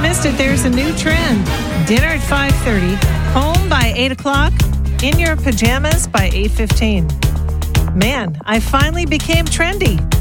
missed it, there's a new trend. Dinner at 5:30, home by 8 o'clock, in your pajamas by 8:15. Man, I finally became trendy.